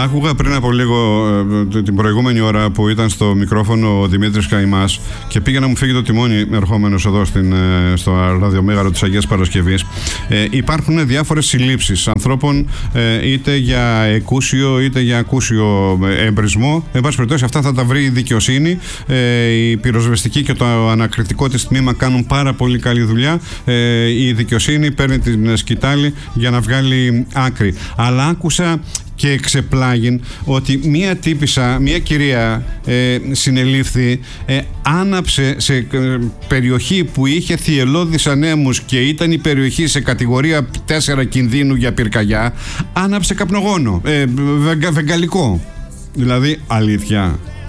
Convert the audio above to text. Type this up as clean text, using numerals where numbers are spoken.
Άκουγα πριν από λίγο την προηγούμενη ώρα που ήταν στο μικρόφωνο ο Δημήτρης Καημάς και πήγε να μου φύγει το τιμόνι ερχόμενος εδώ στο ραδιομέγαρο της Αγίας Παρασκευής. Υπάρχουν διάφορες συλλήψεις ανθρώπων, είτε για εκούσιο είτε για ακούσιο εμπρισμό. Εν πάση περιπτώσει, αυτά θα τα βρει η δικαιοσύνη. Η πυροσβεστική και το ανακριτικό της τμήμα κάνουν πάρα πολύ καλή δουλειά. Η δικαιοσύνη παίρνει την σκητάλη για να βγάλει άκρη. Αλλά άκουσα και εξεπλάγιν ότι μία τύπισσα, μία κυρία συνελήφθη, άναψε σε περιοχή που είχε θυελλώδεις ανέμους και ήταν η περιοχή σε κατηγορία 4 κινδύνου για πυρκαγιά, άναψε καπνογόνο, βεγγαλικό. Δηλαδή, αλήθεια.